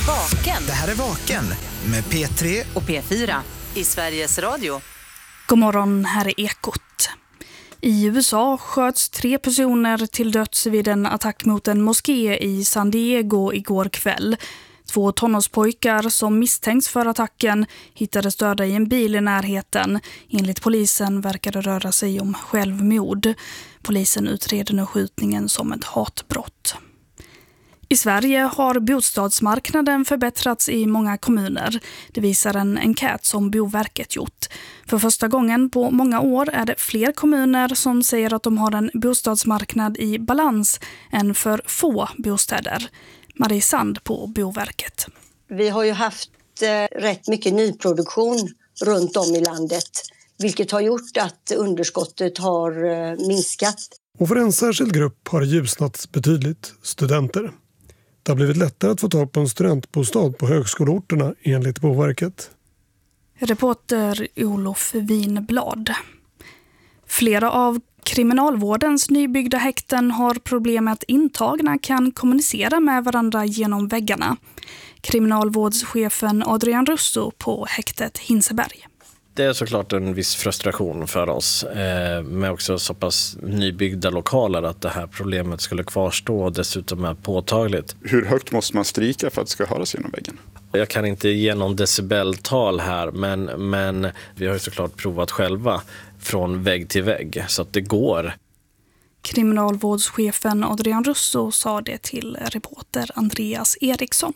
Vaken. Det här är Vaken med P3 och P4 i Sveriges Radio. God morgon, här är Ekot. I USA sköts 3 personer till döds vid en attack mot en moské i San Diego igår kväll. 2 tonårspojkar som misstänks för attacken hittades döda i en bil i närheten. Enligt polisen verkar det röra sig om självmord. Polisen utreder nu skjutningen som ett hatbrott. I Sverige har bostadsmarknaden förbättrats i många kommuner. Det visar en enkät som Boverket gjort. För första gången på många år är det fler kommuner som säger att de har en bostadsmarknad i balans än för få bostäder. Marie Sand på Boverket. Vi har ju haft rätt mycket nyproduktion runt om i landet, vilket har gjort att underskottet har minskat. Och för en särskild grupp har det ljusnat betydligt: studenter. Det har blivit lättare att få tag på en studentbostad på högskoleorterna enligt Boverket. Reporter Olof Winblad. Flera av kriminalvårdens nybyggda häkten har problem med att intagna kan kommunicera med varandra genom väggarna. Kriminalvårdschefen Adrian Russo på häktet Hinseberg. Det är såklart en viss frustration för oss med också så pass nybyggda lokaler att det här problemet skulle kvarstå och dessutom är påtagligt. Hur högt måste man stryka för att det ska höras genom väggen? Jag kan inte ge någon decibeltal här men vi har ju såklart provat själva från vägg till vägg så att det går. Kriminalvårdschefen Adrian Russo sa det till reporter Andreas Eriksson.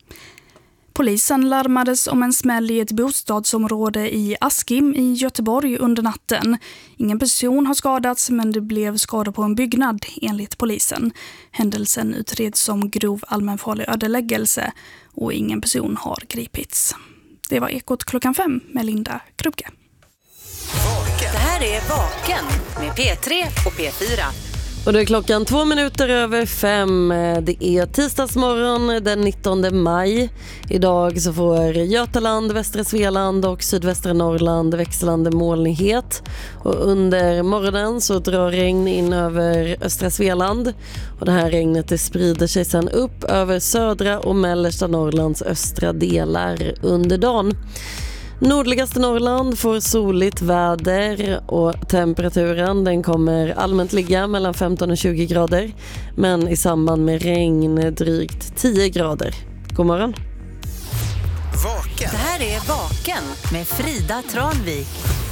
Polisen larmades om en smäll i ett bostadsområde i Askim i Göteborg under natten. Ingen person har skadats men det blev skador på en byggnad enligt polisen. Händelsen utreds som grov allmänfarlig ödeläggelse och ingen person har gripits. Det var Ekot 5 med Linda Krupke. Det här är Vaken med P3 och P4. Och det är klockan 5:02. Det är tisdagsmorgon den 19 maj. Idag så får Götaland, västra Svealand och sydvästra Norrland växlande molnighet. Och under morgonen så drar regn in över östra Svealand. Och det här regnet det sprider sig sedan upp över södra och mellersta Norrlands östra delar under dagen. Nordligaste Norrland får soligt väder och temperaturen den kommer allmänt ligga mellan 15 och 20 grader. Men i samband med regn drygt 10 grader. God morgon. Vaken. Det här är Vaken med Frida Tranvik.